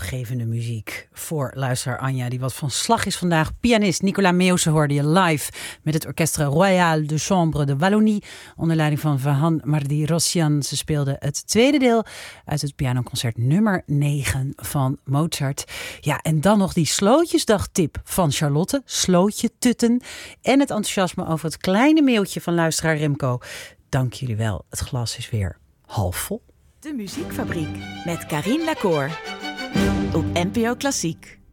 toonaangevende muziek voor luisteraar Anja, die wat van slag is vandaag. Pianist Nicolas Meeuwse hoorde je live met het Orchestre Royal de Chambre de Wallonie onder leiding van Vahan Mardi-Rossian. Ze speelden het tweede deel uit het pianoconcert nummer 9 van Mozart. Ja, en dan nog die slootjesdagtip van Charlotte, slootje tutten, en het enthousiasme over het kleine mailtje van luisteraar Remco. Dank jullie wel, het glas is weer half vol. De Muziekfabriek met Carien Lacour op NPO Klassiek.